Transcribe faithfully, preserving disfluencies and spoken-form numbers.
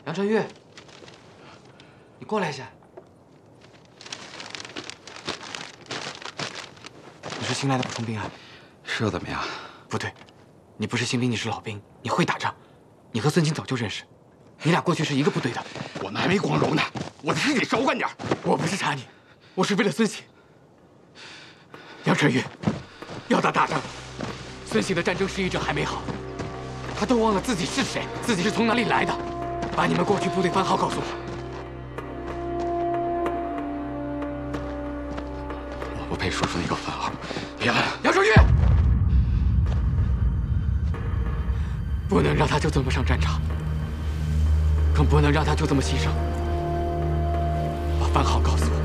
杨传玉，你过来一下。你是新来的补充兵啊？ 是又怎么样？ 不对，你不是新兵，你是老兵，你会打仗。你和孙清早就认识，你俩过去是一个部队的。 我们还没光荣呢，我的事得少管点。 我不是查你，我是为了孙兴。杨传玉，要打大仗，孙兴的战争失意症还没好，他都忘了自己是谁，自己是从哪里来的。把你们过去部队番号告诉我。 我不配说出那个番号，别问。 杨传玉，不能让他就这么上战场，更不能让他就这么牺牲。把番号告诉我。